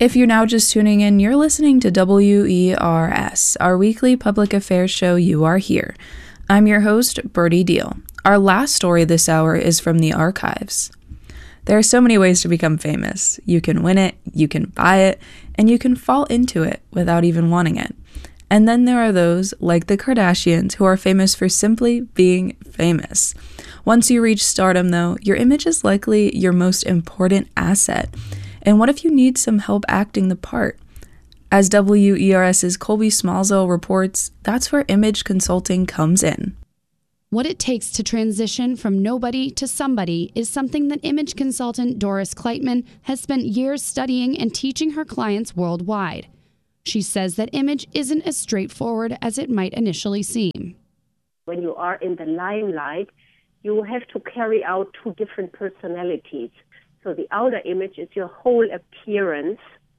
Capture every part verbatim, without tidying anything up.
If you're now just tuning in, you're listening to W E R S, our weekly public affairs show, You Are Here. I'm your host, Birdie Deal. Our last story this hour is from the archives. There are so many ways to become famous. You can win it, you can buy it, and you can fall into it without even wanting it. And then there are those, like the Kardashians, who are famous for simply being famous. Once you reach stardom, though, your image is likely your most important asset. And what if you need some help acting the part? As WERS's Colby Smallsville reports, that's where image consulting comes in. What it takes to transition from nobody to somebody is something that image consultant Doris Kleitman has spent years studying and teaching her clients worldwide. She says that image isn't as straightforward as it might initially seem. When you are in the limelight, you have to carry out two different personalities. So the outer image is your whole appearance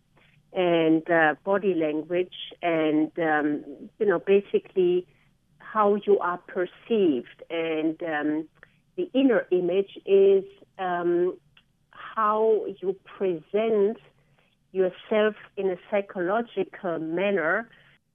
and uh, body language and, um, you know, basically how you are perceived. And um, the inner image is um, how you present yourself in a psychological manner.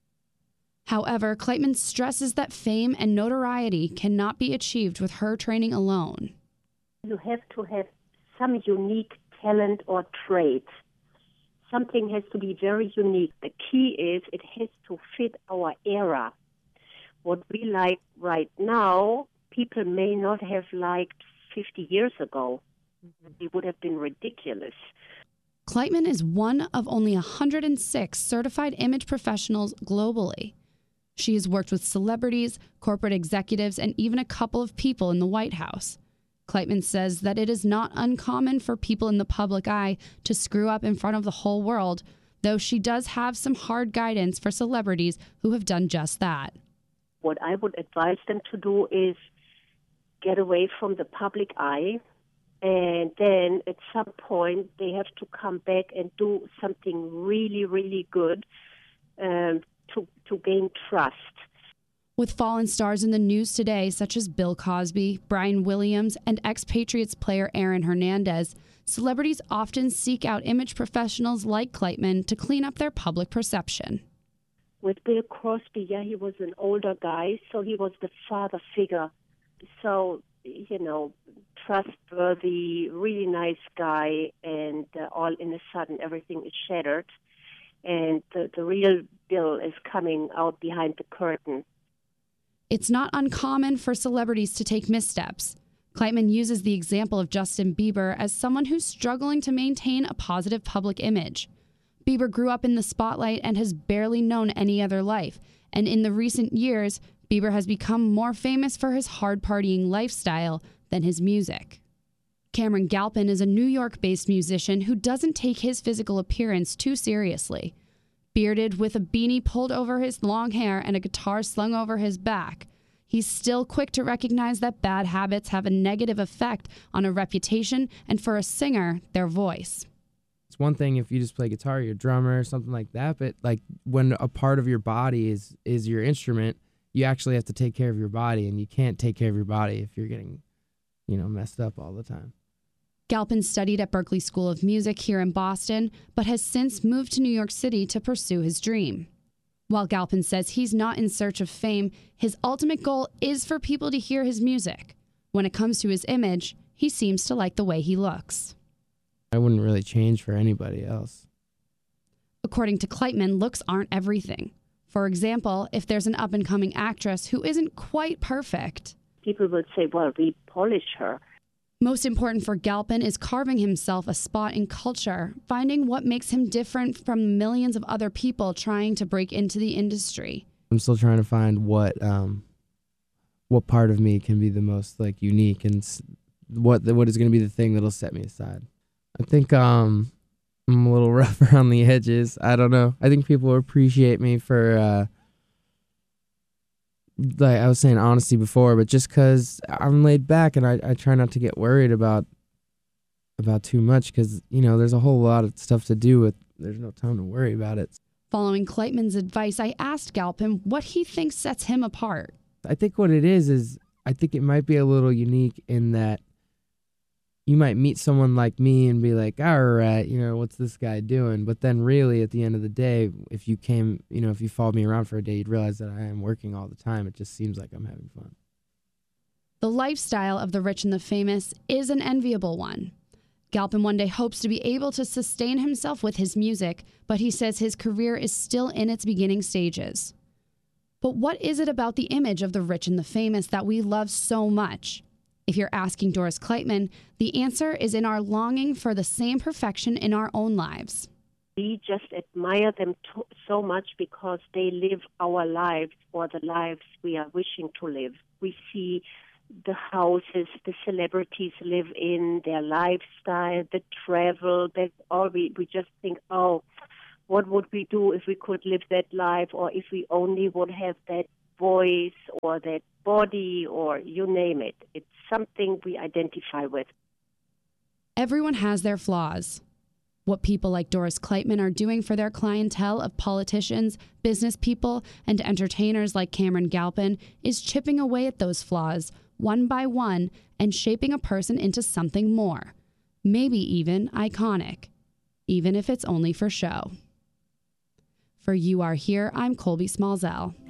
However, Kleitman stresses that fame and notoriety cannot be achieved with her training alone. You have to have some unique talent or trait. Something has to be very unique. The key is it has to fit our era. What we like right now, people may not have liked fifty years ago. It would have been ridiculous. Kleitman is one of only one hundred six certified image professionals globally. She has worked with celebrities, corporate executives, and even a couple of people in the White House. Kleitman says that it is not uncommon for people in the public eye to screw up in front of the whole world, though she does have some hard guidance for celebrities who have done just that. What I would advise them to do is get away from the public eye, and then at some point they have to come back and do something really, really good um, to, to gain trust. With fallen stars in the news today, such as Bill Cosby, Brian Williams, and ex-Patriots player Aaron Hernandez, celebrities often seek out image professionals like Kleitman to clean up their public perception. With Bill Cosby, yeah, he was an older guy, so he was the father figure. So, you know, trustworthy, really nice guy, and uh, all in a sudden everything is shattered. And the, the real Bill is coming out behind the curtain. It's not uncommon for celebrities to take missteps. Kleitman uses the example of Justin Bieber as someone who's struggling to maintain a positive public image. Bieber grew up in the spotlight and has barely known any other life, and in the recent years, Bieber has become more famous for his hard-partying lifestyle than his music. Cameron Galpin is a New York-based musician who doesn't take his physical appearance too seriously. Bearded with a beanie pulled over his long hair and a guitar slung over his back, he's still quick to recognize that bad habits have a negative effect on a reputation and, for a singer, their voice. It's one thing if you just play guitar, you're a drummer or something like that, but like when a part of your body is is your instrument, you actually have to take care of your body, and you can't take care of your body if you're getting, you know, messed up all the time. Galpin studied at Berklee School of Music here in Boston, but has since moved to New York City to pursue his dream. While Galpin says he's not in search of fame, his ultimate goal is for people to hear his music. When it comes to his image, he seems to like the way he looks. I wouldn't really change for anybody else. According to Kleitman, looks aren't everything. For example, if there's an up-and-coming actress who isn't quite perfect, people would say, well, repolish her. Most important for Galpin is carving himself a spot in culture, finding what makes him different from millions of other people trying to break into the industry. I'm still trying to find what um, what part of me can be the most like unique, and what what is going to be the thing that'll set me aside. I think um, I'm a little rough around the edges. I don't know. I think people appreciate me for. Uh, Like I was saying, honesty before, but just because I'm laid back and I, I try not to get worried about about too much, because, you know, there's a whole lot of stuff to do with, there's no time to worry about it. Following Kleitman's advice, I asked Galpin what he thinks sets him apart. I think what it is is, I think it might be a little unique in that you might meet someone like me and be like, all right, you know, what's this guy doing? But then really at the end of the day, if you came, you know, if you followed me around for a day, you'd realize that I am working all the time. It just seems like I'm having fun. The lifestyle of the rich and the famous is an enviable one. Galpin one day hopes to be able to sustain himself with his music, but he says his career is still in its beginning stages. But what is it about the image of the rich and the famous that we love so much? If you're asking Doris Kleitman, the answer is in our longing for the same perfection in our own lives. We just admire them to- so much because they live our lives or the lives we are wishing to live. We see the houses the celebrities live in, their lifestyle, the travel, that all we, we just think, oh, what would we do if we could live that life, or if we only would have that voice or that body, or you name it. It's something we identify with. Everyone has their flaws. What people like Doris Kleitman are doing for their clientele of politicians, business people, and entertainers like Cameron Galpin is chipping away at those flaws one by one and shaping a person into something more, maybe even iconic, even if it's only for show. For You Are Here, I'm Colby Smallzell.